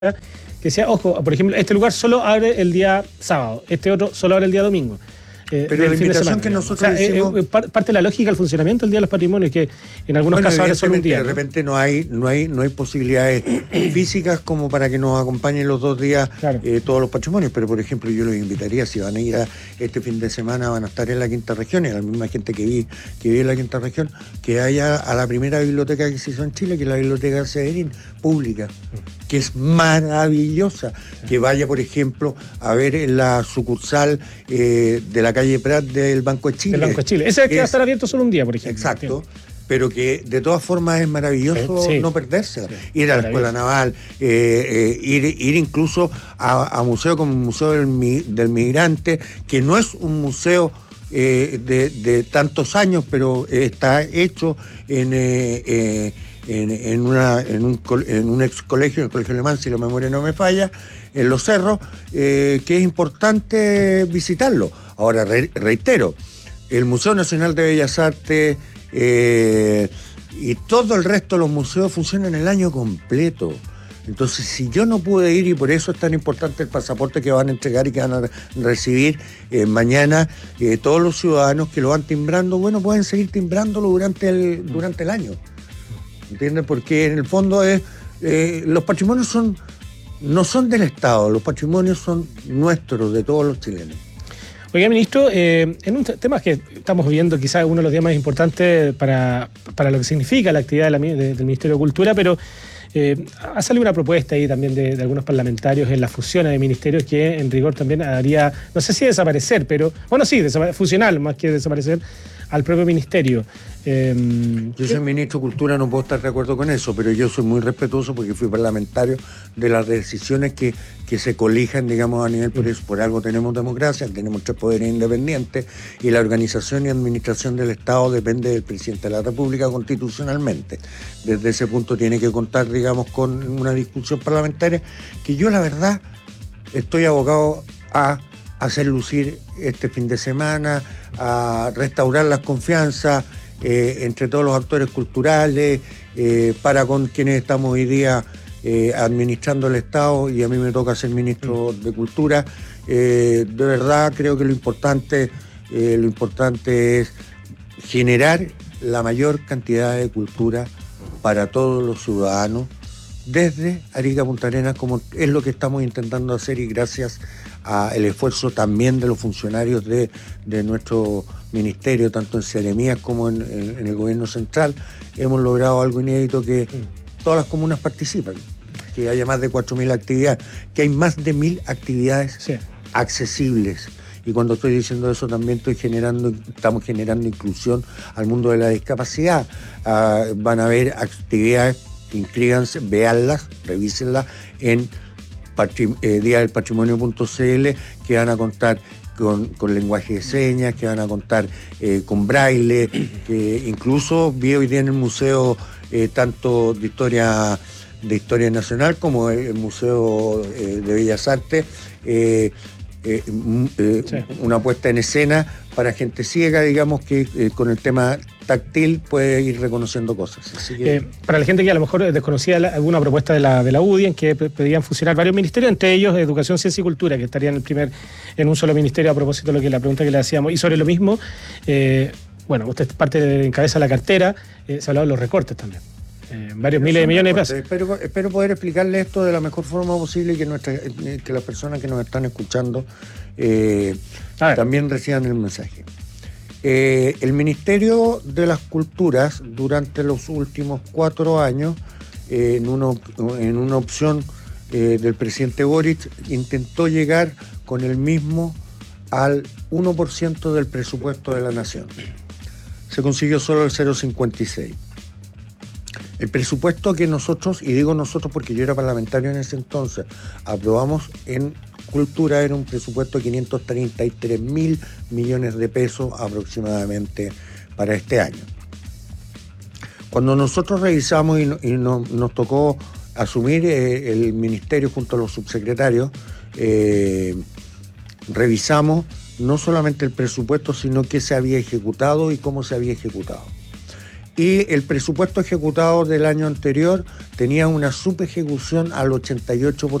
que decía, ojo, por ejemplo, este lugar solo abre el día sábado, este otro solo abre el día domingo. Pero la invitación que nosotros hicimos... parte de la lógica del funcionamiento del Día de los Patrimonios, que en algunos casos abre solo un día. De repente no hay posibilidades físicas como para que nos acompañen los 2 días todos los patrimonios, pero por ejemplo yo los invitaría, si van a ir a este fin de semana, van a estar en la Quinta Región, y a la misma gente que vi en la Quinta Región, que vaya a la primera biblioteca que se hizo en Chile, que es la Biblioteca Severín, pública, que es maravillosa, que vaya, por ejemplo, a ver en la sucursal de la calle Prat del Banco de Chile. Del Banco de Chile. Ese que va a estar abierto solo un día, por ejemplo. Exacto. Pero que de todas formas es maravilloso no perderse. Sí, ir a la Escuela Naval, ir incluso a museos como el Museo del Migrante, que no es un museo de tantos años, pero está hecho en un ex colegio, el Colegio Alemán, si la memoria no me falla, en Los Cerros, que es importante visitarlo. Ahora, reitero, el Museo Nacional de Bellas Artes y todo el resto de los museos funcionan el año completo. Entonces, si yo no pude ir, y por eso es tan importante el pasaporte que van a entregar y que van a recibir mañana todos los ciudadanos que lo van timbrando, bueno, pueden seguir timbrándolo durante el año. ¿Entiendes? Porque en el fondo los patrimonios no son del Estado, los patrimonios son nuestros, de todos los chilenos. Oiga, ministro, en un tema que estamos viendo quizás uno de los días más importantes para lo que significa la actividad del Ministerio de Cultura, pero ha salido una propuesta ahí también de algunos parlamentarios en las fusiones de ministerios que en rigor también haría, no sé si desaparecer, pero bueno, sí, fusionar más que desaparecer al propio ministerio. Yo soy ministro de Cultura, no puedo estar de acuerdo con eso, pero yo soy muy respetuoso porque fui parlamentario de las decisiones que se colijan, digamos, a nivel por algo tenemos democracia, tenemos 3 poderes independientes y la organización y administración del Estado depende del presidente de la República constitucionalmente. Desde ese punto tiene que contar, digamos, con una discusión parlamentaria que yo, la verdad, estoy abocado a hacer lucir este fin de semana, a restaurar las confianzas entre todos los actores culturales, para con quienes estamos hoy día administrando el Estado, y a mí me toca ser ministro de Cultura. De verdad creo que lo importante es generar la mayor cantidad de cultura para todos los ciudadanos, desde Arica a Punta Arenas, como es lo que estamos intentando hacer, y gracias al esfuerzo también de los funcionarios de nuestro ministerio, tanto en Seremías como en el gobierno central, hemos logrado algo inédito, que todas las comunas participan, que haya más de 4.000 actividades, que hay más de 1.000 actividades accesibles. Y cuando estoy diciendo eso también estamos generando inclusión al mundo de la discapacidad. Van a haber actividades, inscríbanse, véanlas, revísenlas en diadelpatrimonio.cl, que van a contar con lenguaje de señas, que van a contar con braille, que incluso vi hoy día en el museo tanto de historia nacional como el Museo de Bellas Artes, una puesta en escena para gente ciega, digamos, que con el tema táctil puede ir reconociendo cosas. Así que... para la gente que a lo mejor desconocía alguna propuesta de la UDI, en que pedían fusionar varios ministerios, entre ellos Educación, Ciencia y Cultura, que estarían en un solo ministerio, a propósito de lo que la pregunta que le hacíamos. Y sobre lo mismo, bueno, usted encabeza la cartera, se ha hablado de los recortes también. Varios miles de millones de pesos. Espero poder explicarle esto de la mejor forma posible, y que las personas que nos están escuchando también reciban el mensaje. El Ministerio de las Culturas, durante los últimos 4 años, en una opción del presidente Boric, intentó llegar con el mismo al 1% del presupuesto de la nación. Se consiguió solo el 0,56%. El presupuesto que nosotros, y digo nosotros porque yo era parlamentario en ese entonces, aprobamos en Cultura, era un presupuesto de 533.000 millones de pesos aproximadamente para este año. Cuando nosotros revisamos y nos tocó asumir el ministerio junto a los subsecretarios, revisamos no solamente el presupuesto, sino qué se había ejecutado y cómo se había ejecutado. y el presupuesto ejecutado del año anterior tenía una subejecución al 88%.